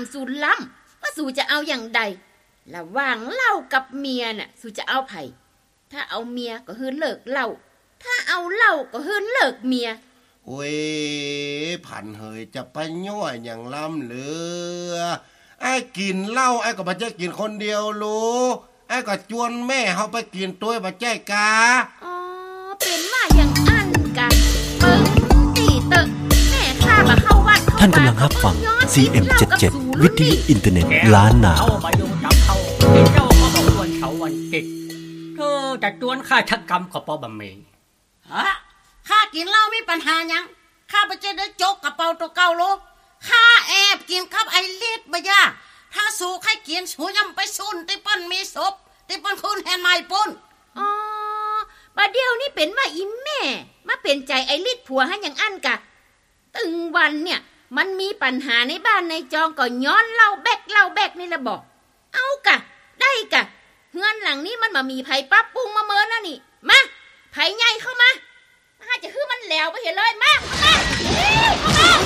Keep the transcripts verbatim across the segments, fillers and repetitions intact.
สูล้ำว่าสูจะเอาอย่างใดระหว่างเหล้ากับเมียน่ะสูจะเอาไผถ้าเอาเมียก็ฮื้อเลิกเหล้าถ้าเอาเหล้าก็ฮื้อเลิกเมียโอ้ยผันเฮยจะไปย่อยอย่างล้ำเหลือไอ้กินเหล้าไอ้ก็บ่ใช่กินคนเดียวรู้ไอ้ก็จวนแม่เฮาไปกินตัวบ่ใช่กาอ๋อเป็นว่าอย่างอันกะเบิ่งตีเตอะแม่ข้าบ่เข้าวัดท่านกำลังรับฟัง ซี เอ็ม เจ็ดสิบเจ็ด วิทยุอินเทอร์เน็ตล้านนาเอาไปดูจับเขาเจ้าเขาบอกวันเขาวันติดเธอแต่ตวนข้าชักกรรมกับปอบะเมย์ฮะข้ากินเหล้ามีปัญหายังข้าไปเจอได้จกกระเป๋าตัวเก่าโลข้าแอบกินครับไอเล็ดบะยาถ้าสู่ใครกินสูยำไปซุนติปั้นมีศพติปั้นคุณแหนไม้ปุ้นอ๋อบัดเดียวนี่เป็นว่าอีแม่มาเป็นใจไอลิดผัวให้อย่างอันกะตึงวันเนี่ยมันมีปัญหาในบ้านในจองก็ย้อนเล่าแบกเล่าแบกนี่ละบอกเอากะได้กะเฮือนหลังนี้มันมามีไผปรับปรุงมาเมินน่ะนี่มาไผใหญ่เข้ามาถ้าจะคือมันแหลวไปเห็นเลยมามาเข้ามา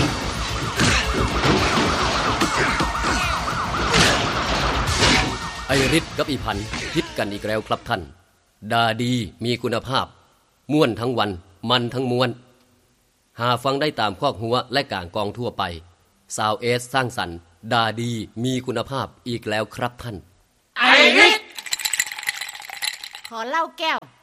ไอริดกับอีพันพิดกันอีกแล้วครับท่านดาดีมีคุณภาพม่วนทั้งวันมันทั้งมวลหาฟังได้ตามคอกหัวและก่างกองทั่วไปซาวเอสสร้างสรรค์ดาดีมีคุณภาพอีกแล้วครับท่านไอริดขอเล่าแก้ว